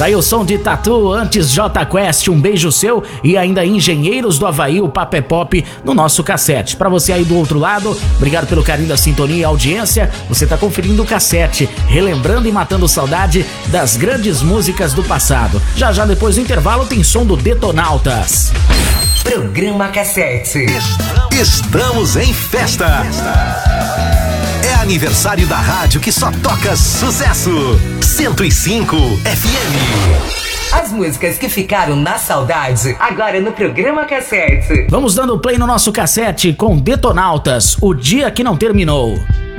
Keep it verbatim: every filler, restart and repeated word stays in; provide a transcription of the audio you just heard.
Tá aí o som de Tatu, antes J Quest, Um Beijo Seu, e ainda Engenheiros do Havaí, o Papo é Pop, no nosso cassete. Pra você aí do outro lado, obrigado pelo carinho da sintonia e audiência. Você tá conferindo o cassete, relembrando e matando saudade das grandes músicas do passado. Já já depois do intervalo tem som do Detonautas. Programa Cassete. Estamos em festa. É aniversário da rádio que só toca sucesso. cento e cinco F M. As músicas que ficaram na saudade, agora no Programa Cassete. Vamos dando play no nosso cassete com Detonautas, O Dia Que Não Terminou.